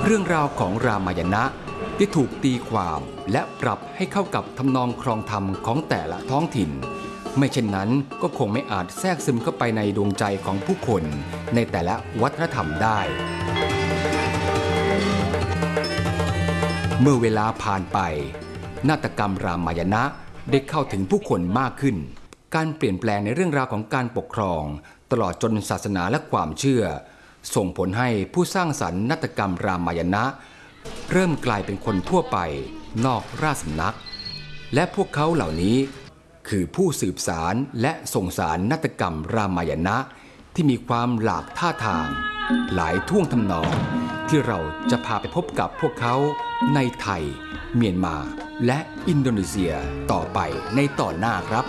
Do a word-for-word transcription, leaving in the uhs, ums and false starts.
เรื่องราวของรามายณะที่ถูกตีความและปรับให้เข้ากับทำนองครองธรรมของแต่ละท้องถิ่นไม่เช่นนั้นก็คงไม่อาจแทรกซึมเข้าไปในดวงใจของผู้คนในแต่ละวัฒนธรรมได้เมื่อเวลาผ่านไปนาฏกรรมรามายณะได้เข้าถึงผู้คนมากขึ้นการเปลี่ยนแปลงในเรื่องราวของการปกครองตลอดจนศาสนาและความเชื่อส่งผลให้ผู้สร้างสรรค์นาฏกรรมรามายณะเริ่มกลายเป็นคนทั่วไปนอกราชสำนักและพวกเขาเหล่านี้คือผู้สืบสารและส่งสารนาฏกรรมรามายณะที่มีความหลากท่าทางหลายท่วงทำนองที่เราจะพาไปพบกับพวกเขาในไทยเมียนมาและอินโดนีเซียต่อไปในตอนหน้าครับ